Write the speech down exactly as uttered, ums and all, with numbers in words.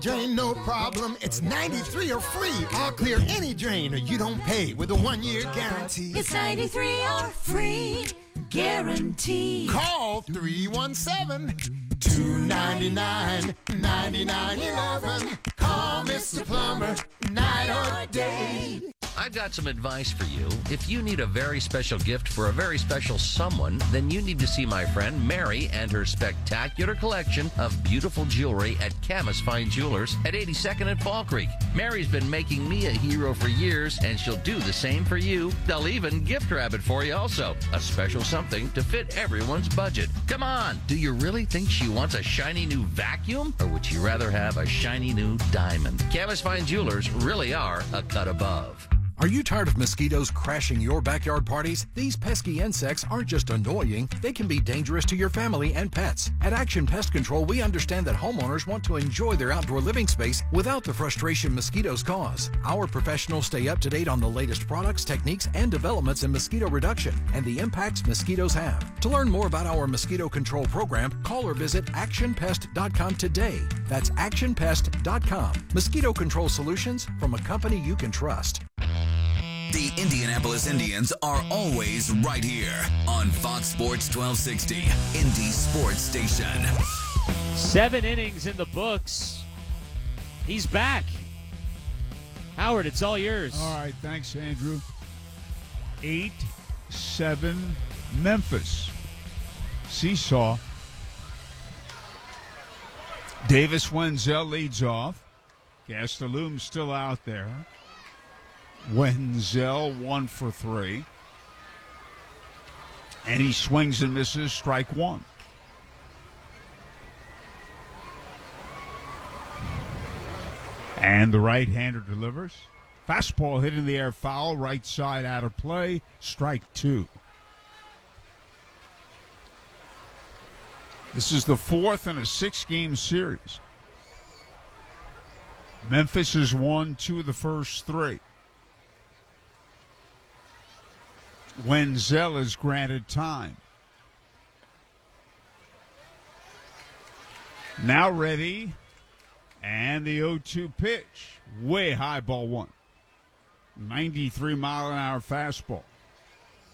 Drain, no problem. It's ninety-three or free. I'll clear any drain or you don't pay with a one-year guarantee. It's ninety-three or free guarantee. Call three one seven, two nine nine, nine nine one one. Call Mister Plumber night or day. I've got some advice for you. If you need a very special gift for a very special someone, then you need to see my friend Mary and her spectacular collection of beautiful jewelry at Camus Fine Jewelers at eighty-second and Fall Creek. Mary's been making me a hero for years, and she'll do the same for you. They'll even gift wrap it for you also. A special something to fit everyone's budget. Come on, do you really think she wants a shiny new vacuum? Or would you rather have a shiny new diamond? Camus Fine Jewelers really are a cut above. Are you tired of mosquitoes crashing your backyard parties? These pesky insects aren't just annoying, they can be dangerous to your family and pets. At Action Pest Control, we understand that homeowners want to enjoy their outdoor living space without the frustration mosquitoes cause. Our professionals stay up to date on the latest products, techniques, and developments in mosquito reduction and the impacts mosquitoes have. To learn more about our mosquito control program, call or visit action pest dot com today. That's action pest dot com. Mosquito control solutions from a company you can trust. The Indianapolis Indians are always right here on Fox Sports twelve sixty, Indy Sports Station. Seven innings in the books. He's back. Howard, it's all yours. All right, thanks, Andrew. eight seven Memphis. Seesaw. Davis Wenzel leads off. Gastelum's still out there. Wenzel one for three. And he swings and misses, strike one. And the right-hander delivers. Fastball hit in the air, foul, right side out of play, strike two. This is the fourth in a six-game series. Memphis has won two of the first three. Wenzel is granted time. Now ready, and the oh two pitch. Way high, ball one. ninety-three mile an hour fastball.